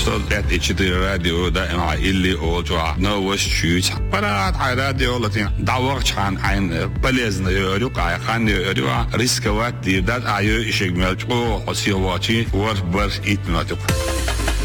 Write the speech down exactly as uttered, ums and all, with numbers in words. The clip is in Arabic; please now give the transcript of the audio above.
أستاذ إتش دي راديو دائما اللي أوجع نوش شويش برات راديو لطين دعوة عن عين بلزنا يروق على خان يروق ريسكوات دي دات عيو إشجمل أو حسيواتي وربر إتناتك